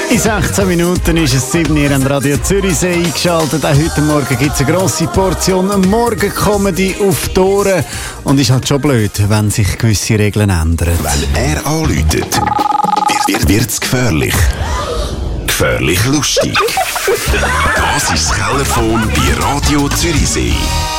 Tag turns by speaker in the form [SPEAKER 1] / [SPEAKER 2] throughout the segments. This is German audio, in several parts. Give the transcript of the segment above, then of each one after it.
[SPEAKER 1] In 16 Minuten ist es 7 Uhr an Radio Zürichsee eingeschaltet. Auch heute Morgen gibt es eine grosse Portion Morgen-Comedy auf die Ohren. Und ist halt schon blöd, wenn sich gewisse Regeln ändern.
[SPEAKER 2] Wenn er anläutet, wird es gefährlich. Gefährlich lustig. Das ist das Kellerphone bei Radio Zürichsee.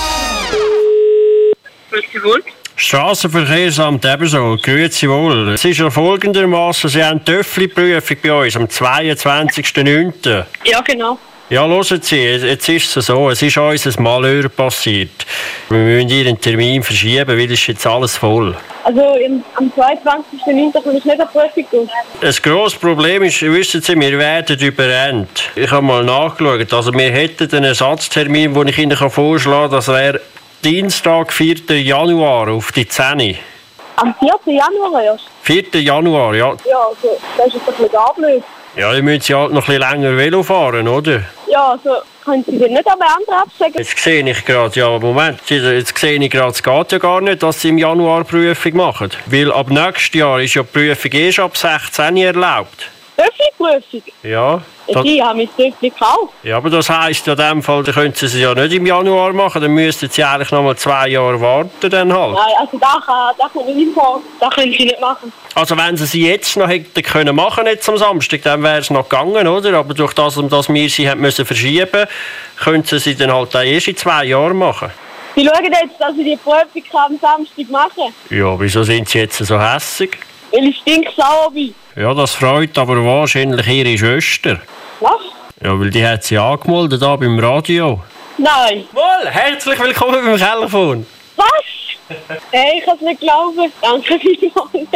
[SPEAKER 3] Grüezi wohl.
[SPEAKER 4] Strassenverkehrsamt ebenso. Grüezi wohl. Es ist ja folgendermaßen, Sie haben die Töffli-Prüfung bei uns am 22.09.
[SPEAKER 3] Ja, genau.
[SPEAKER 4] Ja, hören Sie, jetzt ist es so, es ist uns ein Malheur passiert. Wir müssen Ihren Termin verschieben, weil es ist jetzt alles voll.
[SPEAKER 3] Also am 22.09. komme ich nicht an die Prüfung durch.
[SPEAKER 4] Ein grosses Problem ist, wissen Sie, wir werden überrennt. Ich habe mal nachgeschaut, also wir hätten einen Ersatztermin, den ich Ihnen vorschlagen kann, das wäre Dienstag, 4. Januar auf die 10.
[SPEAKER 3] Am 4. Januar erst?
[SPEAKER 4] 4. Januar, ja.
[SPEAKER 3] Ja, also das ist jetzt ein bisschen gar blöd.
[SPEAKER 4] Ja, dann müssen Sie halt noch ein bisschen länger Velo fahren, oder?
[SPEAKER 3] Ja, also können Sie den nicht an anderen absagen?
[SPEAKER 4] Jetzt sehe ich gerade, ja, Moment, jetzt sehe ich gerade, es geht ja gar nicht, dass Sie im Januar Prüfung machen. Weil ab nächstes Jahr ist ja die Prüfung erst ab 16 erlaubt.
[SPEAKER 3] Töffli-Prüfung?
[SPEAKER 4] Ja.
[SPEAKER 3] Ich habe mein Töffli gekauft.
[SPEAKER 4] Ja, aber das heisst in dem Fall, dann können Sie es ja nicht im Januar machen, dann müssten Sie eigentlich noch mal 2 Jahre warten dann halt.
[SPEAKER 3] Nein, also das kann ich nicht machen. Das können Sie nicht machen.
[SPEAKER 4] Also wenn Sie sie jetzt noch hätten können machen, jetzt am Samstag, dann wäre es noch gegangen, oder? Aber durch das, dass wir sie haben müssen verschieben, können Sie dann halt auch erst in 2 Jahren machen.
[SPEAKER 3] Sie schauen jetzt, dass ich die Prüfung am Samstag mache.
[SPEAKER 4] Ja, wieso sind Sie jetzt so hässig?
[SPEAKER 3] Weil ich stinksauer bin.
[SPEAKER 4] Ja, das freut aber wahrscheinlich Ihre Schwester.
[SPEAKER 3] Was?
[SPEAKER 4] Ja, weil die hat sie angemeldet da beim Radio.
[SPEAKER 3] Nein.
[SPEAKER 4] Wohl, herzlich willkommen beim Kellerphone.
[SPEAKER 3] Was? Hey, ich kann es nicht glauben. Danke vielmals.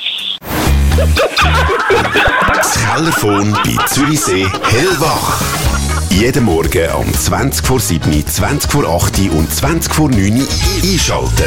[SPEAKER 2] Das Kellerphone bei Zürichsee hellwach. Jeden Morgen um 20 vor 7, 20 vor 8 und 20 vor 9 einschalten.